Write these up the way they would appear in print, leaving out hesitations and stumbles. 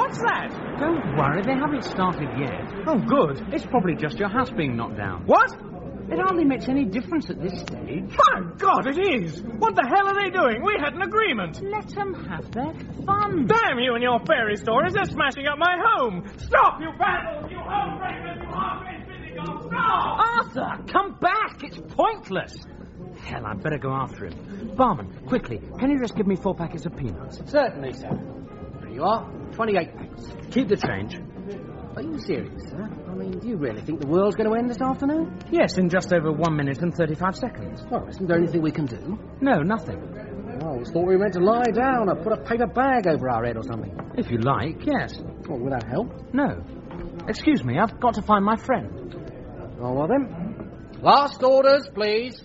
What's that? Don't worry, they haven't started yet. Oh, good. It's probably just your house being knocked down. What? It hardly makes any difference at this stage. My God, it is! What the hell are they doing? We had an agreement. Let them have their fun. Damn you and your fairy stories! They're smashing up my home! Stop, you vandals! You homebreakers! You half-witted physicals! Stop! Arthur, come back! It's pointless. Hell, I'd better go after him. Barman, quickly, can you just give me 4 packets of peanuts? Certainly, sir. There you are. 28 packs. Keep the change. Are you serious, sir? I mean, do you really think the world's going to end this afternoon? Yes, in just over 1 minute and 35 seconds. Well, isn't there anything we can do? No, nothing. Oh, I thought we were meant to lie down or put a paper bag over our head or something. If you like, yes. Well, will that help? No. Excuse me, I've got to find my friend. Oh, well then. Last orders, please.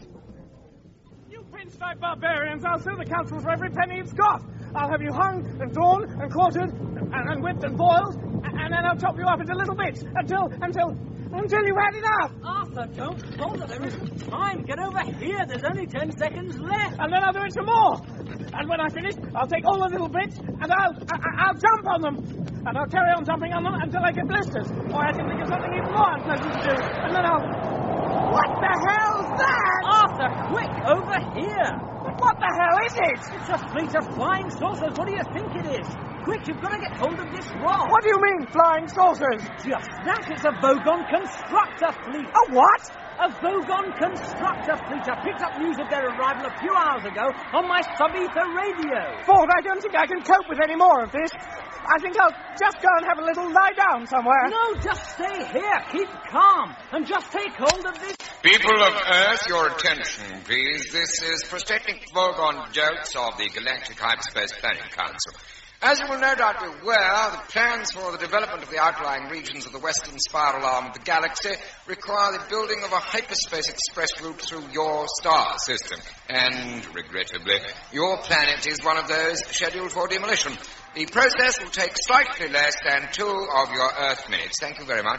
You pinstripe barbarians! I'll sue the council for every penny it's got! I'll have you hung and drawn and quartered and whipped and boiled, and then I'll chop you up into little bits until you've had enough! Arthur, don't bother. There isn't time. Get over here. There's only 10 seconds left. And then I'll do it some more! And when I've finished, I'll take all the little bits and I'll jump on them! And I'll carry on jumping on them until I get blisters. Or I can think of something even more unpleasant to do. And then I'll... What the hell's that? Arthur, quick, over here. What the hell is it? It's a fleet of flying saucers. What do you think it is? Quick, you've got to get hold of this rock. What do you mean, flying saucers? Just that. It's a Vogon constructor fleet. A what? A Vogon constructor fleet. I picked up news of their arrival a few hours ago on my sub-ether radio. Ford, I don't think I can cope with any more of this. I think I'll just go and have a little lie down somewhere. No, just stay here. Keep calm. And just take hold of this. People of Earth, your attention, please. This is Prosthetic Vogon Jokes of the Galactic Hyperspace Planning Council. As you will no doubt be aware, the plans for the development of the outlying regions of the western spiral arm of the galaxy require the building of a hyperspace express route through your star system. And, regrettably, your planet is one of those scheduled for demolition. The process will take slightly less than 2 of your Earth minutes. Thank you very much.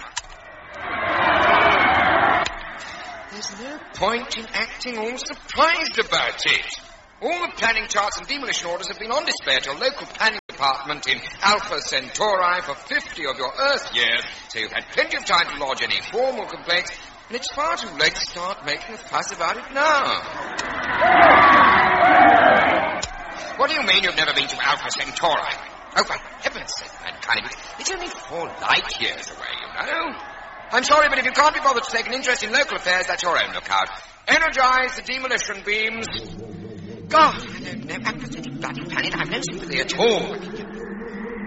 There's no point in acting all surprised about it. All the planning charts and demolition orders have been on display at your local planning department in Alpha Centauri for 50 of your Earth years, so you've had plenty of time to lodge any formal complaints, and it's far too late to start making a fuss about it now. What do you mean you've never been to Alpha Centauri? Oh, for heaven's sake, mankind, it's only 4 light years away, you know. I'm sorry, but if you can't be bothered to take an interest in local affairs, that's your own lookout. Energize the demolition beams. God, I don't know, apathetic bloody planet, I've no sympathy at all.